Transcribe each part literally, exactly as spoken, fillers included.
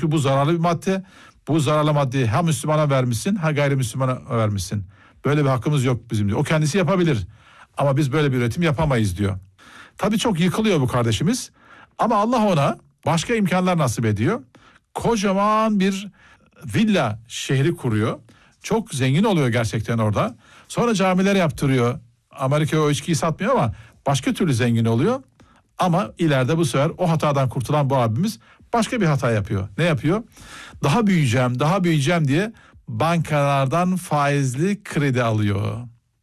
Çünkü bu zararlı bir madde. Bu zararlı maddeyi ha Müslümana vermişsin ha gayrimüslimana vermişsin. Böyle bir hakkımız yok bizim diyor. O kendisi yapabilir. Ama biz böyle bir üretim yapamayız diyor. Tabii çok yıkılıyor bu kardeşimiz. Ama Allah ona başka imkanlar nasip ediyor. Kocaman bir villa şehri kuruyor. Çok zengin oluyor gerçekten orada. Sonra camiler yaptırıyor. Amerika'ya o içkiyi satmıyor ama başka türlü zengin oluyor. Ama ileride bu sefer o hatadan kurtulan bu abimiz başka bir hata yapıyor. Ne yapıyor? Daha büyüyeceğim, daha büyüyeceğim diye bankalardan faizli kredi alıyor.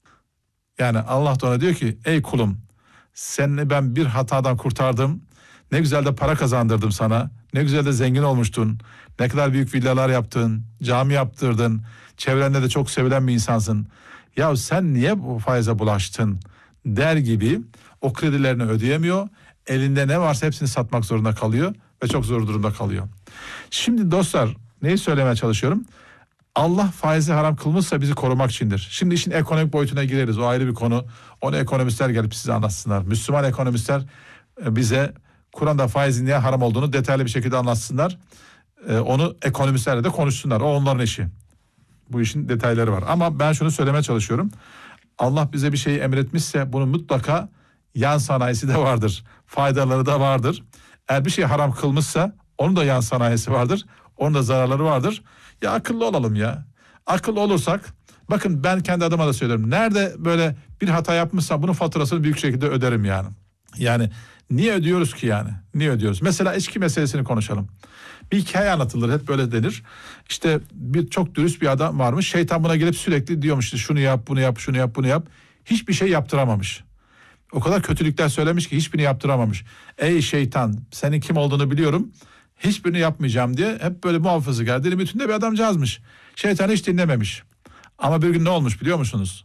Yani Allah da ona diyor ki ey kulum, seni ben bir hatadan kurtardım. Ne güzel de para kazandırdım sana. Ne güzel de zengin olmuştun. Ne kadar büyük villalar yaptın. Cami yaptırdın. Çevrende de çok sevilen bir insansın. Ya sen niye bu faize bulaştın der gibi o kredilerini ödeyemiyor. Elinde ne varsa hepsini satmak zorunda kalıyor ve çok zor durumda kalıyor. Şimdi dostlar neyi söylemeye çalışıyorum? Allah faizi haram kılmışsa bizi korumak içindir. Şimdi işin ekonomik boyutuna gireriz. O ayrı bir konu. Onu ekonomistler gelip size anlatsınlar. Müslüman ekonomistler bize Kur'an'da faizin niye haram olduğunu detaylı bir şekilde anlatsınlar. Onu ekonomistlerle de konuşsunlar. O onların işi. Bu işin detayları var. Ama ben şunu söylemeye çalışıyorum. Allah bize bir şeyi emretmişse bunun mutlaka yan sanayisi de vardır. Faydaları da vardır. Eğer bir şey haram kılmışsa onun da yan sanayisi vardır. Onun da zararları vardır. Ya akıllı olalım ya. Akıllı olursak, bakın ben kendi adıma da söylüyorum. Nerede böyle bir hata yapmışsam bunun faturasını büyük şekilde öderim yani. Yani niye ödüyoruz ki yani? Niye ödüyoruz? Mesela içki meselesini konuşalım. Bir hikaye anlatılır, hep böyle denir. İşte bir çok dürüst bir adam varmış. Şeytan buna gelip sürekli diyormuş işte şunu yap, bunu yap, şunu yap, bunu yap. Hiçbir şey yaptıramamış. O kadar kötülükler söylemiş ki hiçbirini yaptıramamış. Ey şeytan, senin kim olduğunu biliyorum. Hiçbirini yapmayacağım diye hep böyle muhafazakar, dili bütünde bir adamcağızmış. Şeytan hiç dinlememiş. Ama bir gün ne olmuş biliyor musunuz?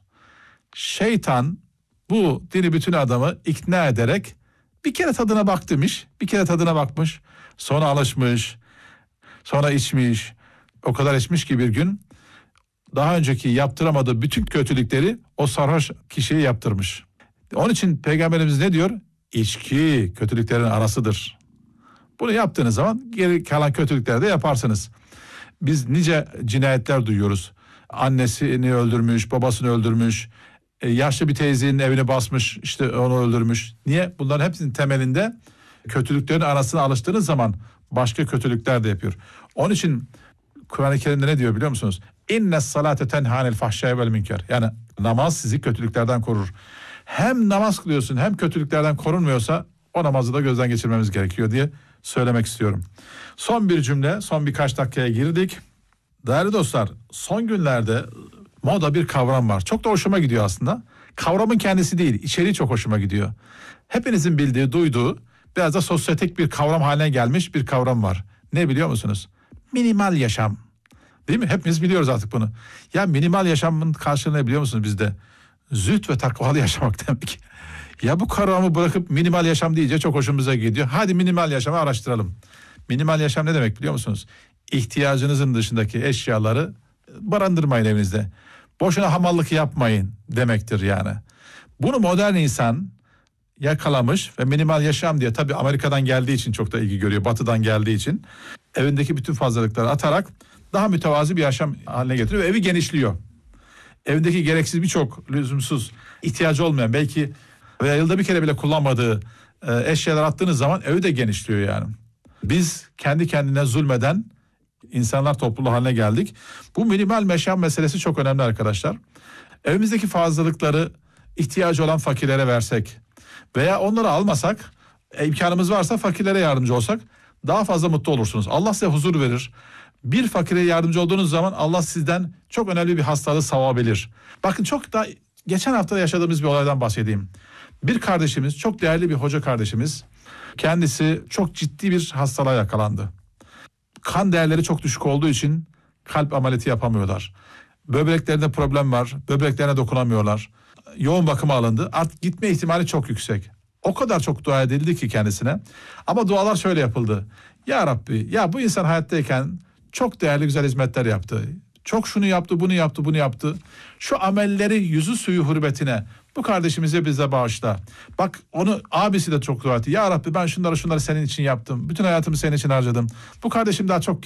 Şeytan bu dini bütün adamı ikna ederek bir kere tadına bak demiş. Bir kere tadına bakmış. Sonra alışmış. Sonra içmiş. O kadar içmiş ki bir gün daha önceki yaptıramadığı bütün kötülükleri o sarhoş kişiye yaptırmış. Onun için Peygamberimiz ne diyor? İçki kötülüklerin arasıdır. Bunu yaptığınız zaman geri kalan kötülükleri de yaparsınız. Biz nice cinayetler duyuyoruz. Annesini öldürmüş, babasını öldürmüş, yaşlı bir teyzenin evini basmış, işte onu öldürmüş. Niye? Bunların hepsinin temelinde kötülüklerin arasına alıştığınız zaman başka kötülükler de yapıyor. Onun için Kur'an-ı Kerim'de ne diyor biliyor musunuz? İnne salate tenhanil fahşai vel münker. Yani namaz sizi kötülüklerden korur. Hem namaz kılıyorsun hem kötülüklerden korunmuyorsa o namazı da gözden geçirmemiz gerekiyor diye söylemek istiyorum. Son bir cümle, son birkaç dakikaya girdik. Değerli dostlar, son günlerde moda bir kavram var. Çok da hoşuma gidiyor aslında. Kavramın kendisi değil, içeriği çok hoşuma gidiyor. Hepinizin bildiği, duyduğu, biraz da sosyetik bir kavram haline gelmiş bir kavram var. Ne biliyor musunuz? Minimal yaşam. Değil mi? Hepimiz biliyoruz artık bunu. Ya minimal yaşamın karşılığı ne biliyor musunuz bizde? Zühd ve takvalı yaşamak demek. Ya bu kavramı bırakıp minimal yaşam deyince çok hoşumuza gidiyor. Hadi minimal yaşamı araştıralım. Minimal yaşam ne demek biliyor musunuz? İhtiyacınızın dışındaki eşyaları barındırmayın evinizde. Boşuna hamallık yapmayın demektir yani. Bunu modern insan yakalamış ve minimal yaşam diye, tabii Amerika'dan geldiği için çok da ilgi görüyor. Batı'dan geldiği için evindeki bütün fazlalıkları atarak daha mütevazi bir yaşam haline getiriyor ve evi genişliyor. Evindeki gereksiz birçok lüzumsuz, ihtiyacı olmayan, belki veya yılda bir kere bile kullanmadığı e, eşyalar attığınız zaman evi de genişliyor yani. Biz kendi kendine zulmeden insanlar topluluğu haline geldik. Bu minimal yaşam meselesi çok önemli arkadaşlar. Evimizdeki fazlalıkları ihtiyacı olan fakirlere versek veya onları almasak, imkanımız varsa fakirlere yardımcı olsak daha fazla mutlu olursunuz. Allah size huzur verir. Bir fakire yardımcı olduğunuz zaman Allah sizden çok önemli bir hastalığı savabilir. Bakın çok da geçen hafta yaşadığımız bir olaydan bahsedeyim. Bir kardeşimiz, çok değerli bir hoca kardeşimiz, kendisi çok ciddi bir hastalığa yakalandı. Kan değerleri çok düşük olduğu için kalp ameliyatı yapamıyorlar. Böbreklerinde problem var, böbreklerine dokunamıyorlar. Yoğun bakıma alındı. Artık gitme ihtimali çok yüksek. O kadar çok dua edildi ki kendisine. Ama dualar şöyle yapıldı. Ya Rabbi, ya bu insan hayattayken çok değerli güzel hizmetler yaptı. Çok şunu yaptı, bunu yaptı, bunu yaptı. Şu amelleri yüzü suyu hürmetine bu kardeşimize bize bağışla. Bak onu abisi de çok dua etti. Ya Rabbi ben şunları şunları senin için yaptım. Bütün hayatımı senin için harcadım. Bu kardeşim daha çok